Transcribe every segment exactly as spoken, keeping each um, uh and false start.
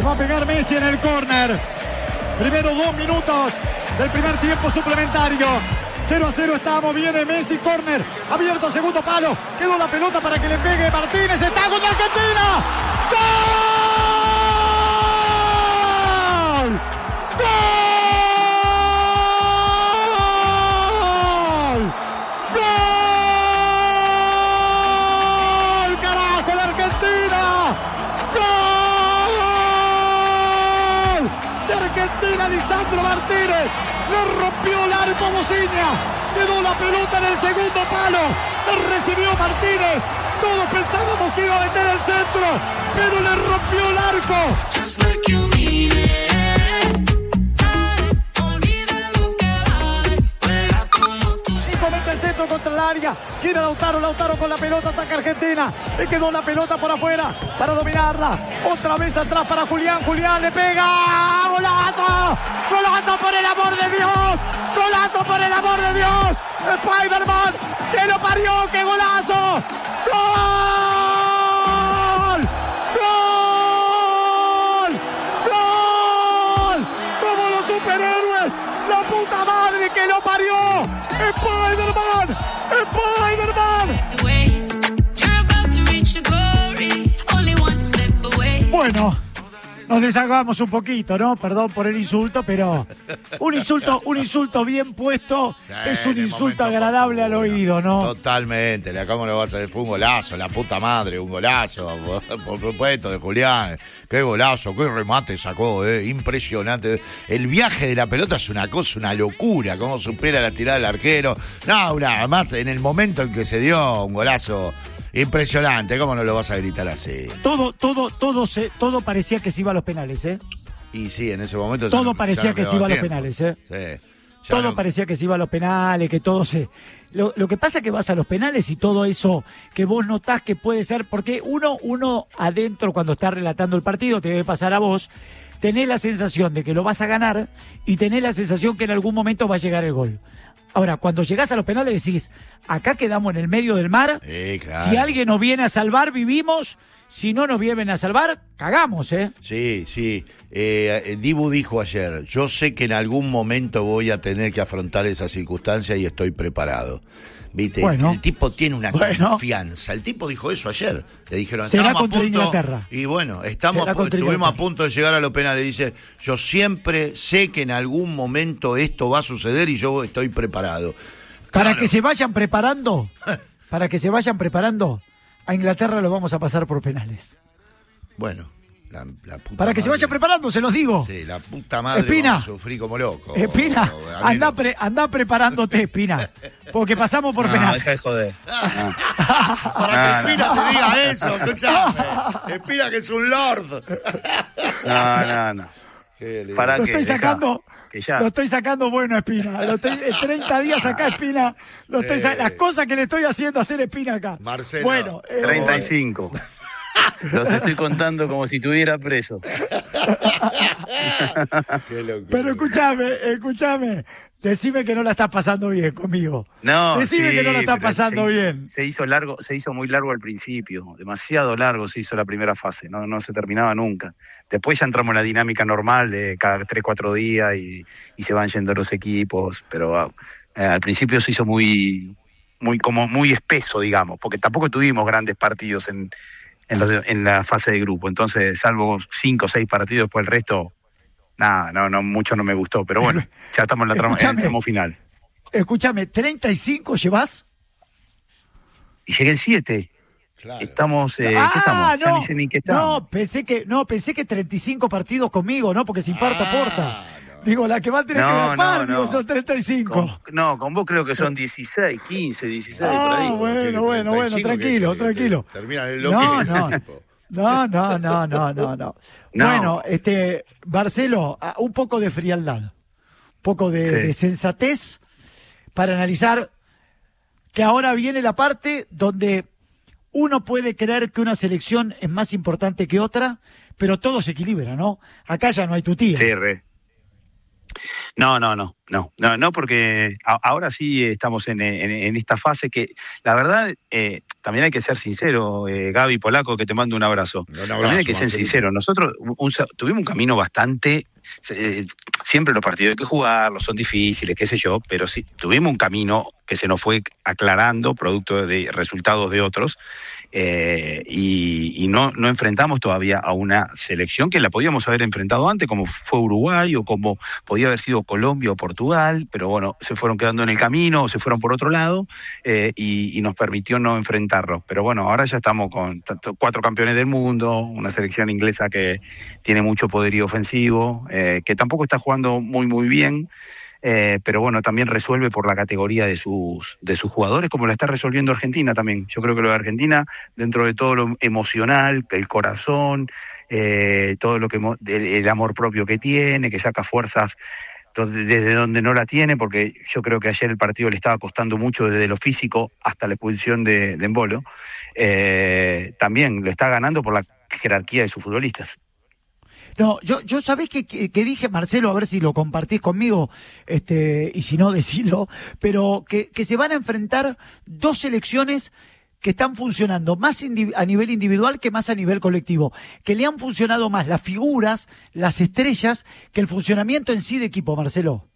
va a pegar Messi en el córner. Primero dos minutos del primer tiempo suplementario. cero a cero estamos, viene Messi, córner, abierto, segundo palo, quedó la pelota para que le pegue Martínez, está contra Argentina. ¡Gol! ¡Gol! ¡Gol! ¡Carajo, la Argentina! ¡Gol! De Argentina, Lisandro Martínez. Le rompió el arco Bociña. Quedó la pelota en el segundo palo. Le recibió Martínez. Todos pensábamos que iba a meter el centro, pero le rompió el arco. Mete el centro contra el área. Gira Lautaro. Lautaro con la pelota. Ataca Argentina. Le quedó la pelota por afuera para dominarla. Otra vez atrás para Julián. Julián le pega. ¡Golazo! ¡Golazo por el amor de Dios! ¡Golazo por el amor de Dios! ¡Spider-Man! ¡Que lo parió! ¡Qué golazo! ¡Gol! ¡Gol! ¡Gol! ¡Como los superhéroes! ¡La puta madre que lo parió! ¡Spider-Man! ¡Spider-Man! Bueno, nos desahogamos un poquito, ¿no? Perdón por el insulto, pero un insulto, un insulto bien puesto sí, es un insulto agradable al oído, ¿no? Totalmente, le acabo lo vas a decir, fue un golazo, la puta madre, un golazo, por supuesto, de Julián. Qué golazo, qué remate sacó, eh, impresionante. El viaje de la pelota es una cosa, una locura, cómo supera la tirada del arquero. No, nada más en el momento en que se dio un golazo. Impresionante, ¿cómo no lo vas a gritar así? Todo, todo, todo se, todo parecía que se iba a los penales, ¿eh? Y sí, en ese momento... Todo no, parecía no que se iba a los tiempo. penales, ¿eh? Sí. Todo no... parecía que se iba a los penales, que todo se... Lo, lo que pasa es que vas a los penales y todo eso que vos notás que puede ser... Porque uno, uno adentro, cuando está relatando el partido, te debe pasar a vos, tenés la sensación de que lo vas a ganar y tenés la sensación que en algún momento va a llegar el gol. Ahora, cuando llegás a los penales decís, acá quedamos en el medio del mar, sí, claro. Si alguien nos viene a salvar, vivimos, si no nos vienen a salvar, cagamos, ¿eh? Sí, sí. Eh, Dibu dijo ayer, yo sé que en algún momento voy a tener que afrontar esa circunstancia y estoy preparado. ¿Viste? Bueno, el tipo tiene una bueno. confianza. El tipo dijo eso ayer. Le dijeron, será estamos contra a punto. Inglaterra. Y bueno, estamos a, estuvimos a punto de llegar a los penales. Dice, yo siempre sé que en algún momento esto va a suceder y yo estoy preparado. Para Claro. que se vayan preparando, para que se vayan preparando, a Inglaterra lo vamos a pasar por penales. Bueno, la, la puta Para que madre. se vayan preparando, se los digo. Sí, la puta madre. Espina. Vamos a sufrir como loco. Espina, O- o- anda, pre, anda preparándote, Espina, porque pasamos por No, penales. deja de joder. Para No, que Espina te diga eso, escuchame. Espina que es un lord. No, no, no. Qué lindo. Para Lo que, estoy deja, sacando, que ya. lo estoy sacando bueno a Espina. Lo estoy, en treinta días acá, Espina. Lo estoy, sa- las cosas que le estoy haciendo hacer Espina acá. Marcelo. Bueno, eh, treinta y cinco. Los estoy contando como si estuviera preso. Qué locura. pero escúchame, escúchame. Decime que no la estás pasando bien conmigo. No, Decime sí, que no la estás pero pasando se, bien. Se hizo largo, se hizo muy largo al principio, demasiado largo se hizo la primera fase, no, no se terminaba nunca. Después ya entramos en la dinámica normal de cada tres, cuatro días y, y se van yendo los equipos, pero eh, al principio se hizo muy, muy, como muy espeso, digamos, porque tampoco tuvimos grandes partidos en, en, los de- en la fase de grupo, entonces salvo cinco o seis partidos, después el resto, nada, no, no, mucho no me gustó, pero bueno, ya estamos en, la tramo, en el Escúchame. tramo final. Escúchame, ¿treinta y cinco llevas? Y llegué el siete. Claro. Estamos, eh, ah, ¿qué estamos? Ya no, ni sé ni qué estamos. no, pensé que, no, pensé que treinta y cinco partidos conmigo, ¿no? Porque sin falta Ah, porta. no. Digo, la que va a tener No, que grapar, no, digo, no. son treinta y cinco. Con, no, con vos creo que son dieciséis, quince, dieciséis, por Ah, ahí. bueno, Tiene bueno, bueno, treinta y cinco tranquilo, que- que- tranquilo. que Termina en el No, loque. no. No, no, no, no, no, no. No. Bueno, este, Marcelo, ah, un poco de frialdad, un poco de, Sí. de sensatez para analizar que ahora viene la parte donde uno puede creer que una selección es más importante que otra, pero todo se equilibra, ¿no? Acá ya no hay tutía. Sí, re. No, no, no, no, no, no, porque a, ahora sí estamos en, en, en esta fase que, la verdad, eh, también hay que ser sincero, eh, Gaby Polaco, que te mando un abrazo. Un abrazo también hay que ser sincero. Nosotros un, un, tuvimos un camino bastante, eh, siempre los partidos hay que jugarlos, son difíciles, qué sé yo, pero sí, tuvimos un camino que se nos fue aclarando, producto de resultados de otros, eh, y, y no, no enfrentamos todavía a una selección que la podíamos haber enfrentado antes, como fue Uruguay o como podía haber sido Colombia o Portugal, pero bueno, se fueron quedando en el camino o se fueron por otro lado, eh, y, y nos permitió no enfrentarlos. Pero bueno, ahora ya estamos con cuatro campeones del mundo, una selección inglesa que tiene mucho poderío ofensivo, eh, que tampoco está jugando muy muy bien, Eh, pero bueno, también resuelve por la categoría de sus de sus jugadores, como la está resolviendo Argentina también. Yo creo que lo de Argentina, dentro de todo lo emocional, el corazón, eh, todo lo que el, el amor propio que tiene, que saca fuerzas desde donde no la tiene, porque yo creo que ayer el partido le estaba costando mucho desde lo físico hasta la expulsión de, de Embolo, eh, también lo está ganando por la jerarquía de sus futbolistas. No, yo, yo sabés que, que, que dije, Marcelo, a ver si lo compartís conmigo, este, y si no, decilo, pero que, que se van a enfrentar dos selecciones que están funcionando más indiv- a nivel individual que más a nivel colectivo, que le han funcionado más las figuras, las estrellas, que el funcionamiento en sí de equipo, Marcelo.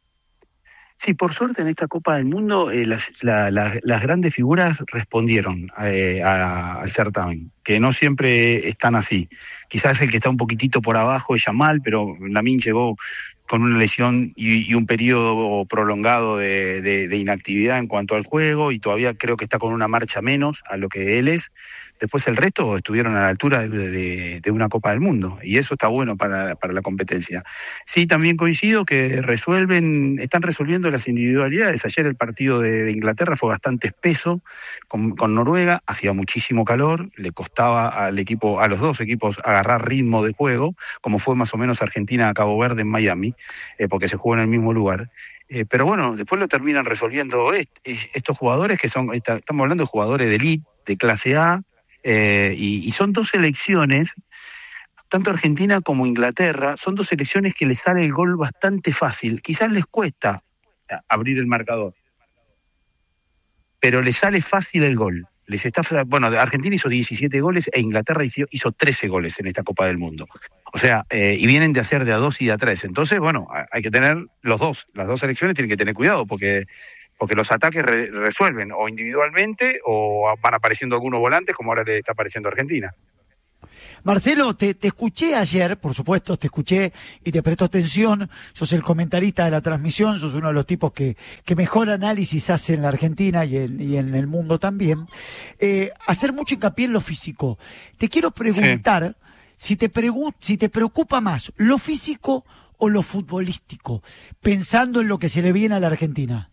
Sí, por suerte en esta Copa del Mundo eh, las, la, la, las grandes figuras respondieron eh, a, al certamen, que no siempre están así. Quizás el que está un poquitito por abajo es Yamal, pero Lamine llegó con una lesión y, y un periodo prolongado de, de, de inactividad en cuanto al juego, y todavía creo que está con una marcha menos a lo que él es. Después el resto estuvieron a la altura de, de, de una Copa del Mundo, y eso está bueno para, para la competencia. Sí, también coincido que resuelven, están resolviendo las individualidades. Ayer el partido de, de Inglaterra fue bastante espeso con, con Noruega, hacía muchísimo calor, le costaba al equipo, a los dos equipos agarrar ritmo de juego, como fue más o menos Argentina a Cabo Verde en Miami, eh, porque se jugó en el mismo lugar. Eh, pero bueno, después lo terminan resolviendo est- estos jugadores que son, está, estamos hablando de jugadores de elite, de clase A, Eh, y, y son dos selecciones, tanto Argentina como Inglaterra, son dos selecciones que les sale el gol bastante fácil. Quizás les cuesta abrir el marcador, pero les sale fácil el gol. Les está, bueno, Argentina hizo diecisiete goles e Inglaterra hizo, hizo trece goles en esta Copa del Mundo. O sea, eh, y vienen de hacer de a dos y de a tres. Entonces, bueno, hay que tener los dos. Las dos selecciones tienen que tener cuidado porque... porque los ataques re- resuelven o individualmente o van apareciendo algunos volantes, como ahora le está apareciendo a Argentina. Marcelo, te, te escuché ayer, por supuesto, te escuché y te presto atención, sos el comentarista de la transmisión, sos uno de los tipos que, que mejor análisis hace en la Argentina y en, y en el mundo también, eh, hacer mucho hincapié en lo físico. Te quiero preguntar sí. si, te pregu- si te preocupa más lo físico o lo futbolístico, pensando en lo que se le viene a la Argentina.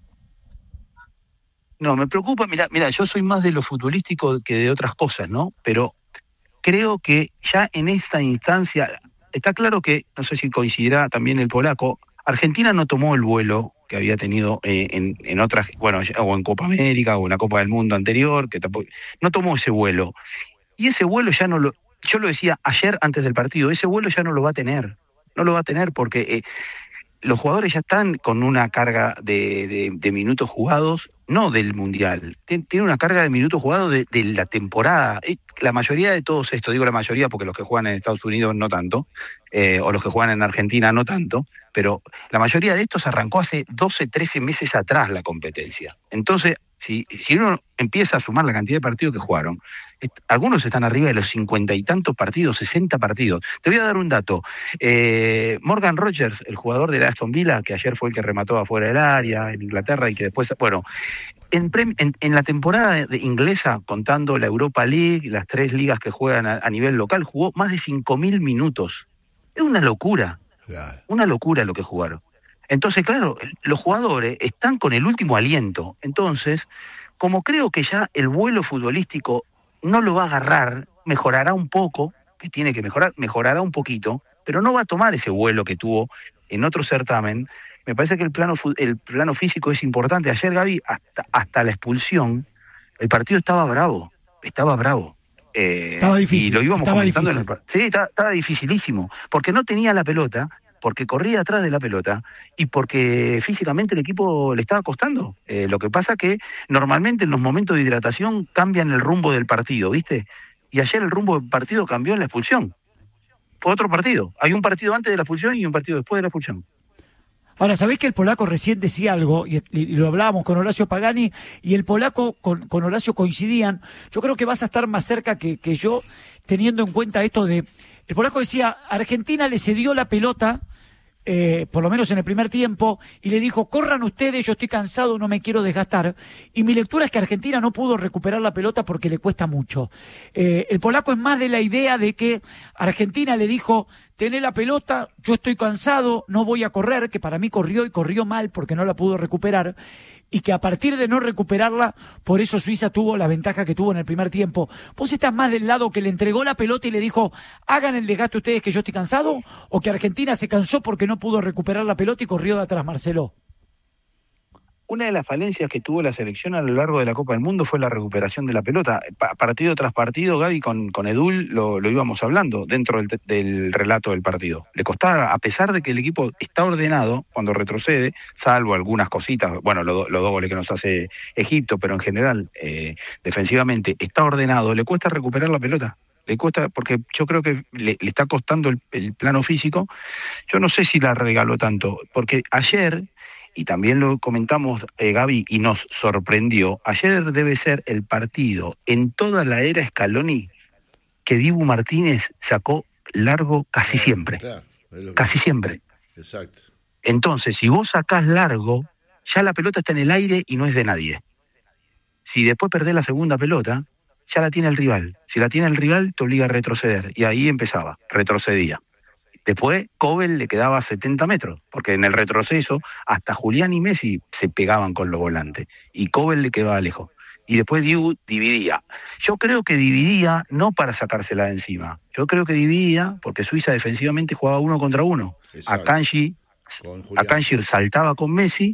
No, me preocupa, mira, mira, yo soy más de lo futbolístico que de otras cosas, ¿no? Pero creo que ya en esta instancia, está claro que, no sé si coincidirá también el polaco, Argentina no tomó el vuelo que había tenido eh, en, en otras, bueno, o en Copa América o en la Copa del Mundo anterior, que tampoco, no tomó ese vuelo. Y ese vuelo ya no lo, yo lo decía ayer antes del partido, ese vuelo ya no lo va a tener, no lo va a tener porque eh, los jugadores ya están con una carga de, de, de minutos jugados, no del Mundial, tiene una carga de minutos jugados de, de la temporada. La mayoría de todos estos, digo la mayoría porque los que juegan en Estados Unidos no tanto, eh, o los que juegan en Argentina no tanto, pero la mayoría de estos arrancó hace doce, trece meses atrás la competencia. Entonces, si, si uno empieza a sumar la cantidad de partidos que jugaron, est- algunos están arriba de los cincuenta y tantos partidos, sesenta partidos. Te voy a dar un dato. Eh, Morgan Rogers, el jugador de la Aston Villa, que ayer fue el que remató afuera del área en Inglaterra y que después, bueno, En, pre, en, en la temporada de inglesa, contando la Europa League, las tres ligas que juegan a, a nivel local, jugó más de cinco mil minutos. Es una locura, claro. Una locura lo que jugaron. Entonces, claro, los jugadores están con el último aliento. Entonces, como creo que ya el vuelo futbolístico no lo va a agarrar, mejorará un poco, que tiene que mejorar, mejorará un poquito, pero no va a tomar ese vuelo que tuvo en otro certamen. Me parece que el plano el plano físico es importante. Ayer, Gaby, hasta, hasta la expulsión, el partido estaba bravo, estaba bravo. Eh, estaba difícil. Y lo íbamos estaba comentando difícil. en el Sí, estaba, estaba dificilísimo, porque no tenía la pelota, porque corría atrás de la pelota y porque físicamente el equipo le estaba costando. Eh, lo que pasa que normalmente en los momentos de hidratación cambian el rumbo del partido, ¿viste? Y ayer el rumbo del partido cambió en la expulsión. Fue otro partido. Hay un partido antes de la expulsión y un partido después de la expulsión. Ahora, ¿sabés que el polaco recién decía algo, y, y lo hablábamos con Horacio Pagani, y el polaco con, con Horacio coincidían? Yo creo que vas a estar más cerca que, que yo, teniendo en cuenta esto de... El polaco decía, Argentina le cedió la pelota, eh, por lo menos en el primer tiempo, y le dijo, corran ustedes, yo estoy cansado, no me quiero desgastar. Y mi lectura es que Argentina no pudo recuperar la pelota porque le cuesta mucho. Eh, el polaco es más de la idea de que Argentina le dijo, tené la pelota, yo estoy cansado, no voy a correr, que para mí corrió y corrió mal porque no la pudo recuperar, y que a partir de no recuperarla, por eso Suiza tuvo la ventaja que tuvo en el primer tiempo. ¿Vos estás más del lado que le entregó la pelota y le dijo, hagan el desgaste ustedes que yo estoy cansado? ¿O que Argentina se cansó porque no pudo recuperar la pelota y corrió de atrás Marcelo? Una de las falencias que tuvo la selección a lo largo de la Copa del Mundo fue la recuperación de la pelota. Pa- partido tras partido, Gaby, con, con Edul lo, lo íbamos hablando dentro del, del relato del partido. Le costaba, a pesar de que el equipo está ordenado cuando retrocede, salvo algunas cositas, bueno, los lo dos goles que nos hace Egipto, pero en general, eh, defensivamente, está ordenado, le cuesta recuperar la pelota. Le cuesta, porque yo creo que le, le está costando el, el plano físico. Yo no sé si la regaló tanto, porque ayer... Y también lo comentamos, eh, Gaby, y nos sorprendió. Ayer debe ser el partido en toda la era Scaloni que Dibu Martínez sacó largo casi siempre. Claro, que... Casi siempre. Exacto. Entonces, si vos sacás largo, ya la pelota está en el aire y no es de nadie. Si después perdés la segunda pelota, ya la tiene el rival. Si la tiene el rival, te obliga a retroceder. Y ahí empezaba, retrocedía. Después, Kobel le quedaba setenta metros, porque en el retroceso hasta Julián y Messi se pegaban con los volantes, y Kobel le quedaba lejos. Y después Dibu dividía. Yo creo que dividía no para sacársela de encima, yo creo que dividía porque Suiza defensivamente jugaba uno contra uno. Exacto. A Kanji, a Kanji saltaba con Messi,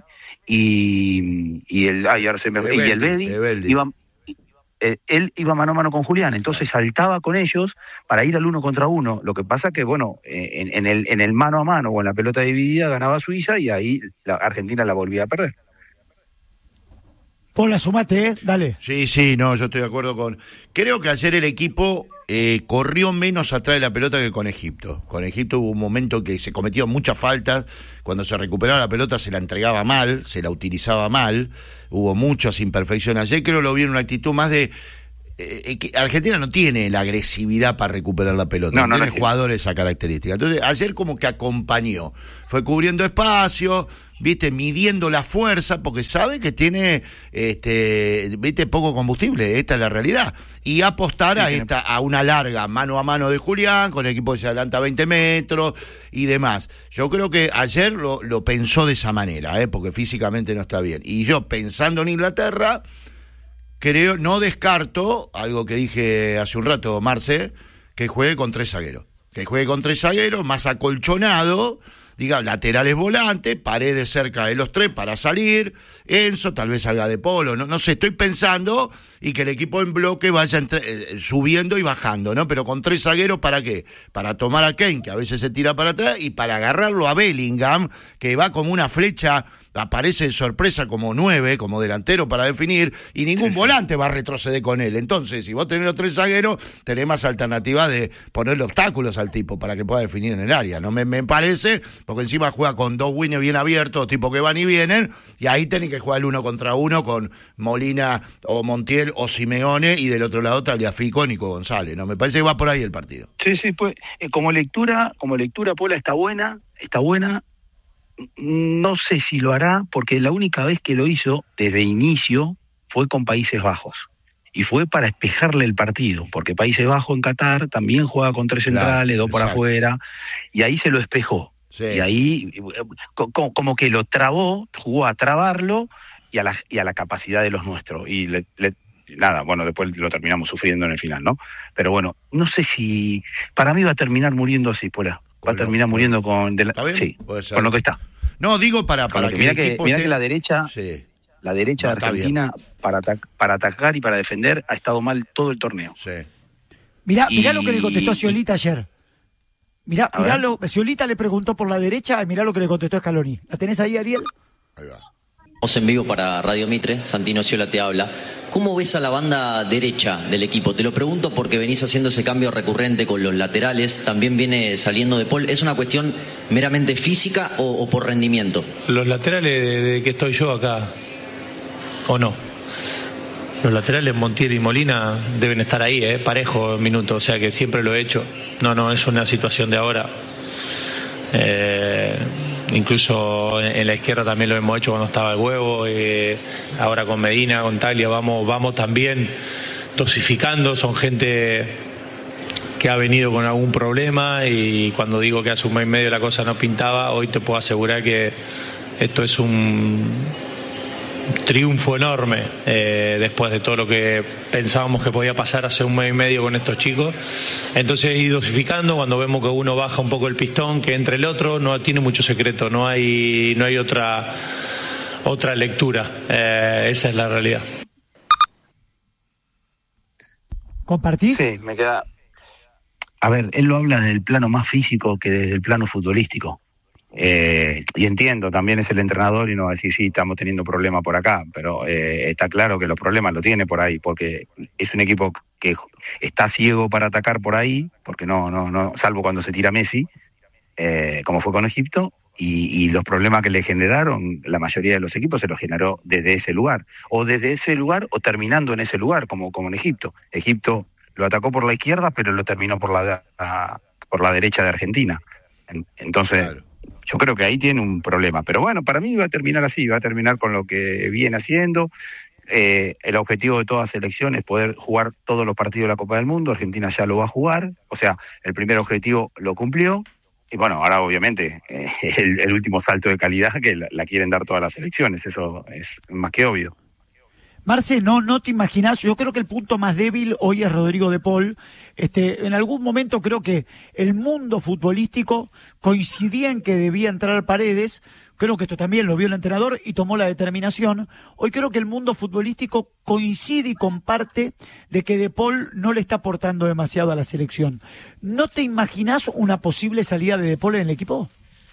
y, y el, ay, ahora se me, Eveldi, y el Bedi iban... Eh, él iba mano a mano con Julián, entonces saltaba con ellos para ir al uno contra uno. Lo que pasa que, bueno, eh, en, en, el, en el mano a mano o en la pelota dividida ganaba Suiza y ahí la Argentina la volvía a perder. Paula, sumate, ¿eh? Dale. Sí, sí, no, yo estoy de acuerdo con... Creo que ayer el equipo eh, corrió menos atrás de la pelota que con Egipto. Con Egipto hubo un momento que se cometió muchas faltas. Cuando se recuperaba la pelota se la entregaba mal, se la utilizaba mal. Hubo muchas imperfecciones. Ayer creo que lo vi en una actitud más de... Eh, que Argentina no tiene la agresividad para recuperar la pelota, no, no, no tiene no jugadores esa característica. Entonces ayer como que acompañó, fue cubriendo espacio, viste, midiendo la fuerza, porque sabe que tiene este, viste, poco combustible, esta es la realidad, y apostar sí, a esta, a una larga mano a mano de Julián, con el equipo que se adelanta veinte metros y demás. Yo creo que ayer lo, lo pensó de esa manera, eh, porque físicamente no está bien. Y yo pensando en Inglaterra, creo, no descarto, algo que dije hace un rato, Marce, que juegue con tres zagueros. Que juegue con tres zagueros, más acolchonado, diga, laterales volantes, Paredes cerca de los tres para salir, Enzo tal vez salga de Polo, no, no sé, estoy pensando, y que el equipo en bloque vaya entre, eh, subiendo y bajando, ¿no? Pero con tres zagueros, ¿para qué? Para tomar a Kane, que a veces se tira para atrás, y para agarrarlo a Bellingham, que va como una flecha, aparece de sorpresa como nueve, como delantero para definir, y ningún volante va a retroceder con él. Entonces, si vos tenés los tres zagueros, tenés más alternativa de ponerle obstáculos al tipo para que pueda definir en el área. No me, me parece, porque encima juega con dos wings bien abiertos, tipos que van y vienen, y ahí tenés que jugar el uno contra uno con Molina o Montiel o Simeone, y del otro lado Tagliafico o Nico González, ¿no? Me parece que va por ahí el partido. Sí, sí, pues, eh, como lectura, como lectura, Paula, está buena, está buena. No sé si lo hará, porque la única vez que lo hizo desde inicio fue con Países Bajos. Y fue para espejarle el partido, porque Países Bajos en Qatar también juega con tres centrales, claro, dos por afuera, y ahí se lo espejó. Sí. Y ahí como, como que lo trabó, jugó a trabarlo y a la, y a la capacidad de los nuestros. Y le, le, nada, bueno, después lo terminamos sufriendo en el final, ¿no? Pero bueno, no sé si... Para mí va a terminar muriendo así, Pola. Va a terminar lo, muriendo con... De la, sí, con lo que está. No, digo para, para que, que mira el que, equipo mira esté... que la derecha, sí. la derecha no, de Argentina para, atac- para atacar y para defender ha estado mal todo el torneo. Sí. Mirá, y... mirá lo que le contestó Sciolita ayer. Mirá, A mirá ver. lo, Sciolita le preguntó por la derecha, y mirá lo que le contestó Scaloni. ¿La tenés ahí, Ariel? Ahí va. Estamos en vivo para Radio Mitre, Santino Sciola te habla. ¿Cómo ves a la banda derecha del equipo? Te lo pregunto porque venís haciendo ese cambio recurrente con los laterales, también viene saliendo De Paul. ¿Es una cuestión meramente física o, o por rendimiento? Los laterales de, de que estoy yo acá, ¿o no? Los laterales Montiel y Molina deben estar ahí, ¿eh? Parejo en minutos, o sea que siempre lo he hecho. No, no, es una situación de ahora. Eh, incluso en, en la izquierda también lo hemos hecho cuando estaba el Huevo. Eh, ahora con Medina, con Talia, vamos, vamos también dosificando. Son gente que ha venido con algún problema y cuando digo que hace un mes y medio la cosa no pintaba, hoy te puedo asegurar que esto es un triunfo enorme eh, después de todo lo que pensábamos que podía pasar hace un mes y medio con estos chicos. Entonces ir dosificando, cuando vemos que uno baja un poco el pistón, que entre el otro, no tiene mucho secreto, no hay no hay otra otra lectura, eh, esa es la realidad. ¿Compartís? Sí, me queda... A ver, él lo habla del plano más físico que desde el plano futbolístico. Eh, y entiendo, también es el entrenador y no va a decir, sí, estamos teniendo problemas por acá, pero eh, está claro que los problemas lo tiene por ahí, porque es un equipo que está ciego para atacar por ahí, porque no, no, no, salvo cuando se tira Messi, eh, como fue con Egipto, y, y los problemas que le generaron, la mayoría de los equipos se los generó desde ese lugar, o desde ese lugar, o terminando en ese lugar, como, como en Egipto. Egipto lo atacó por la izquierda, pero lo terminó por la, a, por la derecha de Argentina. Entonces... Claro. Yo creo que ahí tiene un problema, pero bueno, para mí va a terminar así, va a terminar con lo que viene haciendo. Eh, el objetivo de toda selección es poder jugar todos los partidos de la Copa del Mundo. Argentina ya lo va a jugar, o sea, el primer objetivo lo cumplió. Y bueno, ahora obviamente eh, el, el último salto de calidad que la, la quieren dar todas las selecciones, eso es más que obvio. Marce, no, no te imaginás, yo creo que el punto más débil hoy es Rodrigo De Paul. Este, en algún momento creo que el mundo futbolístico coincidía en que debía entrar Paredes, creo que esto también lo vio el entrenador y tomó la determinación. Hoy creo que el mundo futbolístico coincide y comparte de que De Paul no le está aportando demasiado a la selección. ¿No te imaginás una posible salida de De Paul en el equipo?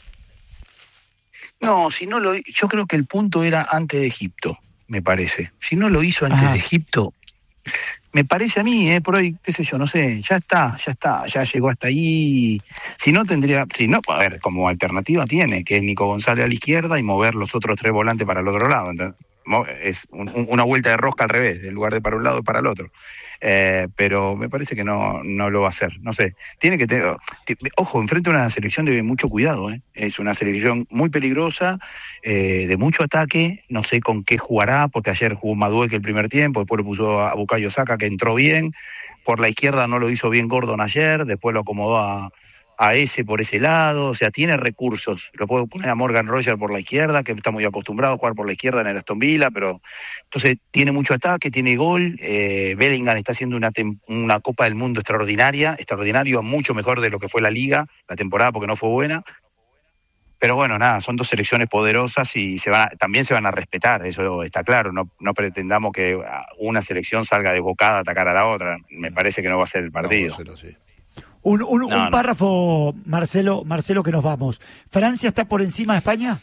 No, si no lo, yo creo que el punto era antes de Egipto. Me parece. Si no lo hizo antes Ajá. de Egipto, me parece a mí, eh, por hoy, qué sé yo, no sé, ya está, ya está, ya llegó hasta ahí. Si no tendría, si no, a ver, como alternativa tiene, que es Nico González a la izquierda y mover los otros tres volantes para el otro lado. Entonces, es un, un, una vuelta de rosca al revés, en lugar de para un lado y para el otro. Eh, pero me parece que no, no lo va a hacer, no sé. Tiene que tener, ojo, enfrente a una selección de mucho cuidado, ¿eh? Es una selección muy peligrosa, eh, de mucho ataque, no sé con qué jugará, porque ayer jugó Madueque el primer tiempo, después lo puso a Bukayo Saka, que entró bien, por la izquierda no lo hizo bien Gordon ayer, después lo acomodó a, a ese por ese lado, o sea, tiene recursos, lo puedo poner a Morgan Roger por la izquierda, que está muy acostumbrado a jugar por la izquierda en el Aston Villa, pero entonces tiene mucho ataque, tiene gol, eh, Bellingham está haciendo una, tem- una Copa del Mundo extraordinaria, extraordinario, mucho mejor de lo que fue la Liga, la temporada porque no fue buena, pero bueno, nada, son dos selecciones poderosas y se van a, también se van a respetar, eso está claro, no, no pretendamos que una selección salga desbocada a atacar a la otra, me parece que no va a ser el partido. No, no sé, no sé. Un, un, No, un no. párrafo, Marcelo, Marcelo, que nos vamos. ¿Francia está por encima de España?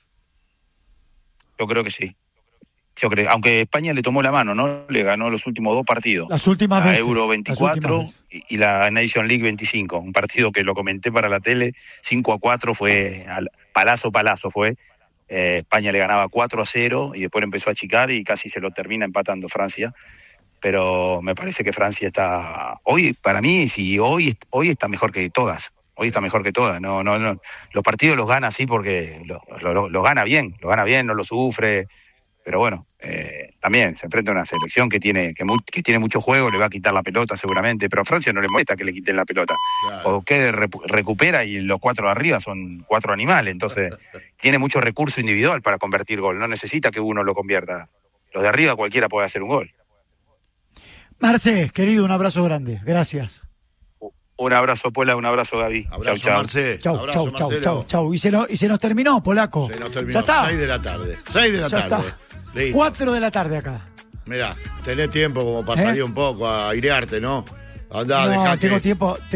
Yo creo que sí. Yo creo, aunque España le tomó la mano, ¿no? Le ganó los últimos dos partidos. Las últimas la veces. Euro las veinticuatro últimas veces. y, y la Nation League veinticinco. Un partido que lo comenté para la tele, cinco a cuatro fue, al, palazo palazo fue. Eh, España le ganaba cuatro a cero y después empezó a achicar y casi se lo termina empatando Francia. Pero me parece que Francia está... Hoy, para mí, sí, hoy, hoy está mejor que todas. Hoy está mejor que todas. No, no, no. Los partidos los gana así porque lo, lo, lo, lo gana bien. Lo gana bien, no lo sufre. Pero bueno, eh, también se enfrenta a una selección que tiene que, muy, que tiene mucho juego, le va a quitar la pelota seguramente, pero a Francia no le molesta que le quiten la pelota. Claro. O que repu- recupera y los cuatro de arriba son cuatro animales. Entonces, tiene mucho recurso individual para convertir gol. No necesita que uno lo convierta. Los de arriba cualquiera puede hacer un gol. Marce, querido, un abrazo grande. Gracias. Un abrazo, Pola, un abrazo, Gaby. Abrazo, Chau, chau. Marce. Chau, Abrazo, chau, chau, Marcelo. chau, chau. Y se, no, y se nos terminó, Polaco. Se nos terminó. Ya está. seis de la tarde. seis de la Ya tarde. está. Listo. cuatro de la tarde acá. Mirá, tenés tiempo como para ¿Eh? salir un poco a airearte, ¿no? Andá, No, dejá tengo que... tiempo, tengo,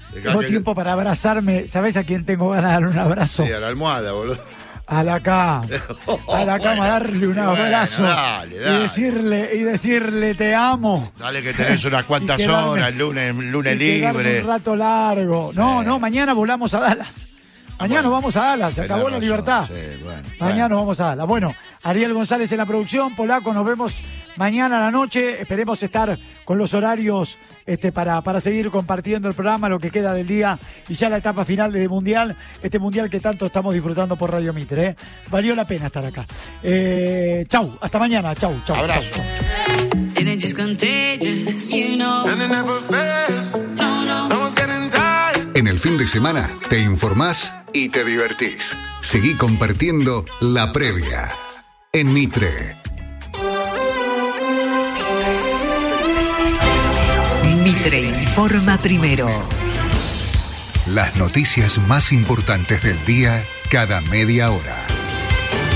Tengo que... tiempo para abrazarme. ¿Sabés a quién tengo ganas de darle un abrazo? Sí, a la almohada, boludo. A la cama. A la cama, Bueno, darle un bueno, abrazo. dale, dale. Y decirle, y decirle te amo. Dale que tenés unas cuantas quedarme- horas, lunes, lunes y quedarme libre. un rato largo. No, Sí. no, mañana volamos a Dallas. Mañana bueno. vamos a Dallas, se Tenés acabó la razón, libertad. sí, bueno, Mañana bueno. nos vamos a Dallas. Bueno, Ariel González en la producción, Polaco, nos vemos mañana a la noche. Esperemos estar con los horarios este, para, para seguir compartiendo el programa, lo que queda del día y ya la etapa final del Mundial, este Mundial que tanto estamos disfrutando por Radio Mitre. ¿eh? Valió la pena estar acá. Eh, chau, hasta mañana, chau, chau. Abrazo. chau, chau. And it just contagious, you know. And it never fails. No, no. No one's getting tired. En el fin de semana te informás y te divertís. Seguí compartiendo la previa en Mitre. Mitre informa primero. Las noticias más importantes del día cada media hora.